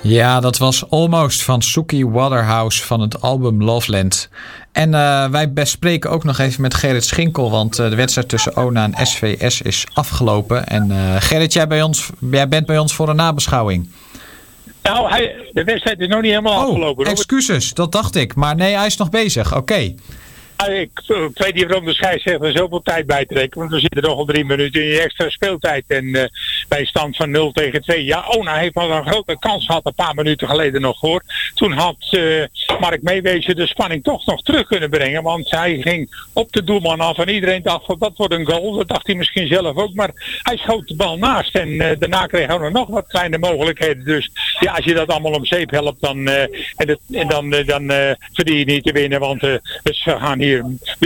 Ja, dat was Almost van Suki Waterhouse van het album Loveland. En wij bespreken ook nog even met Gerrit Schinkel, want de wedstrijd tussen ONA en SVS is afgelopen. En Gerrit, jij bent bij ons voor een nabeschouwing. Nou, de wedstrijd is nog niet helemaal afgelopen. Excuses, dat dacht ik. Maar nee, hij is nog bezig. Oké. Ik weet niet waarom de scheidsrechter zoveel tijd bijtrekken. Want we zitten nog al 3 minuten in die extra speeltijd. En bij stand van 0-2. Ja, ONA heeft al een grote kans gehad een paar minuten geleden nog hoor. Toen had Mark Meewezen de spanning toch nog terug kunnen brengen. Want hij ging op de doelman af. En iedereen dacht van dat wordt een goal. Dat dacht hij misschien zelf ook. Maar hij schoot de bal naast. En daarna kreeg hij nog wat kleine mogelijkheden. Dus ja, als je dat allemaal om zeep helpt. Dan verdien je niet te winnen. Want we gaan hier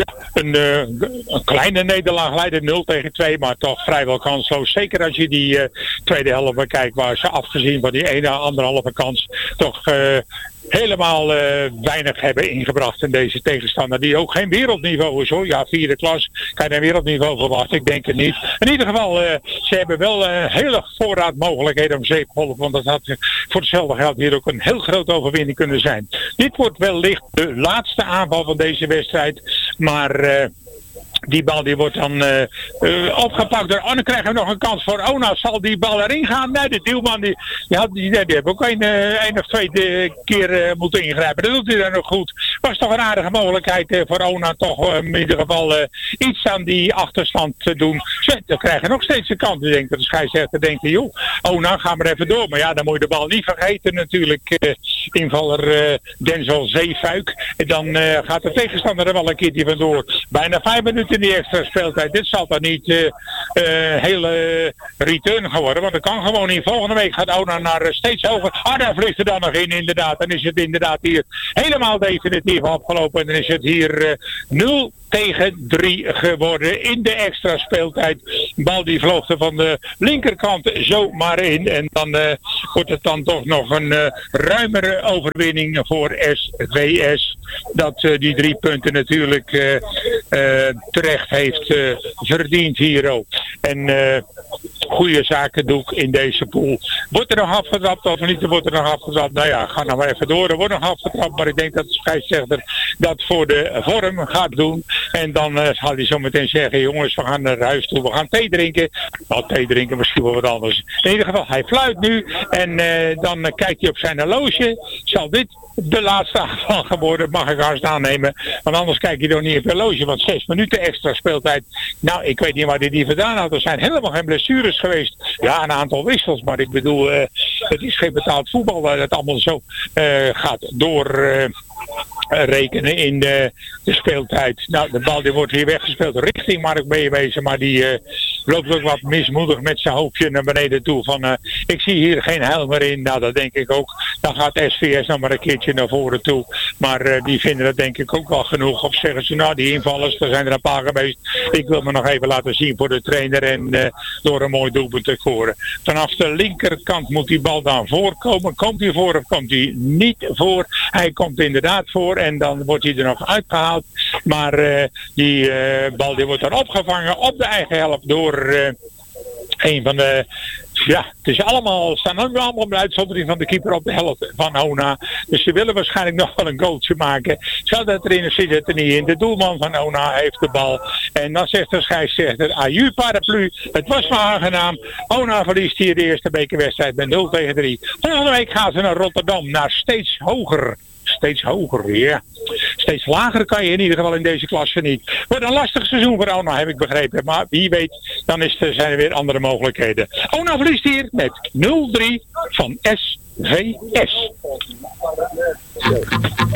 een kleine nederlaag leiden, 0-2, maar toch vrijwel kansloos. Zeker als je die tweede helft bekijkt, waar ze afgezien van die ene anderhalve kans toch helemaal weinig hebben ingebracht in deze tegenstander. Die ook geen wereldniveau is hoor. Ja, 4e klas kan je een wereldniveau verwachten. Ik denk het niet. In ieder geval, ze hebben wel hele voorraad mogelijkheden om zeep geholpen. Want dat had voor hetzelfde geld hier ook een heel grote overwinning kunnen zijn. Dit wordt wellicht de laatste aanval van deze wedstrijd. Maar die bal die wordt dan opgepakt door... dan krijgen we nog een kans voor ONA. Zal die bal erin gaan? Nee, de Dielman die heeft ook één of 2 keer moeten ingrijpen. Dat doet hij dan nog goed. Was toch een aardige mogelijkheid voor ONA toch in ieder geval iets aan die achterstand te doen. Ze krijgen nog steeds een kans. Ik denk dat de scheidsrechter denkt, joh, ONA, ga maar even door. Maar ja, dan moet je de bal niet vergeten natuurlijk. Invaller Denzel Zeefuik. En dan gaat de tegenstander er wel een keertje vandoor. Bijna 5 minuten in die extra speeltijd. Dit zal dan niet hele return geworden. Want dat kan gewoon niet. Volgende week gaat ONA naar steeds hoger. Daar vliegt er dan nog in inderdaad. Dan is het inderdaad hier helemaal definitief afgelopen. En dan is het hier 0-3 geworden in de extra speeltijd. De bal die vloog er van de linkerkant zomaar in. En dan wordt het dan toch nog een ruimere overwinning voor SVS. Dat die 3 punten natuurlijk terecht heeft verdiend hier ook. En goede zaken doe ik in deze pool. Wordt er nog afgetrapt of niet? Wordt er nog afgetrapt? Nou ja, ga nou maar even door. Er wordt nog afgetrapt, maar ik denk dat de scheidsrechter dat voor de vorm gaat doen. En dan zal hij zo meteen zeggen, jongens, we gaan naar huis toe. We gaan thee drinken. Nou, thee drinken misschien wel wat anders. In ieder geval, hij fluit nu. En dan kijkt hij op zijn horloge. Zal dit de laatste aanval geworden? Mag ik haast aannemen. Want anders kijk je toch niet op je horloge. Want 6 minuten extra speeltijd. Nou, ik weet niet waar hij die vandaan had. Er zijn helemaal geen blessures geweest. Ja, een aantal wissels. Maar ik bedoel, het is geen betaald voetbal waar het allemaal zo gaat rekenen in de speeltijd. Nou, de bal die wordt hier weggespeeld richting Mark Meewezen, maar die loopt ook wat mismoedig met zijn hoofdje naar beneden toe van ik zie hier geen heil meer in. Nou, dat denk ik ook. Dan gaat SVS nog maar een keertje naar voren toe. Maar die vinden dat denk ik ook wel genoeg. Of zeggen ze, nou die invallers, er zijn er een paar geweest. Ik wil me nog even laten zien voor de trainer en door een mooi doelpunt te scoren. Vanaf de linkerkant moet die bal dan voorkomen. Komt hij voor of komt hij niet voor? Hij komt inderdaad voor en dan wordt hij er nog uitgehaald. Maar die bal die wordt dan opgevangen op de eigen helft door een van de... Ja, het is staan allemaal een uitzondering van de keeper op de helft van ONA. Dus ze willen waarschijnlijk nog wel een goaltje maken. Zou dat erin zit het er niet in. De doelman van ONA heeft de bal. En dan zegt de scheidsrechter, aju paraplu. Het was maar aangenaam. ONA verliest hier de eerste bekerwedstrijd met 0-3. Volgende week gaan ze naar Rotterdam, naar steeds hoger. Steeds hoger, ja. Steeds lager kan je in ieder geval in deze klasse niet. Wordt een lastig seizoen voor ONA, heb ik begrepen. Maar wie weet, dan zijn er weer andere mogelijkheden. ONA verliest hier met 0-3 van SVS.